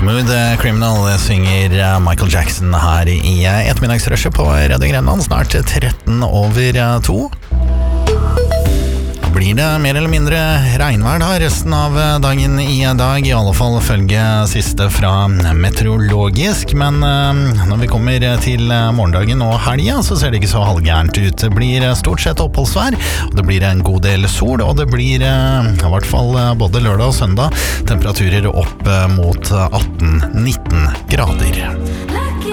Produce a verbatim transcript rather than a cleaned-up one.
Smooth Criminal synger Michael Jackson her i ettermiddagsrushet på Radio Grenland, snart tretten over to. Blir det mer eller mindre regnvær da resten av dagen i dag, i alle fall følge siste fra meteorologisk, men når vi kommer til morgendagen og helgen så ser det ikke så halvgærent ut. Det blir stort sett oppholdsvær, og det blir en god del sol, og det blir i hvert fall både lørdag og søndag temperaturer opp mot atten nitten grader.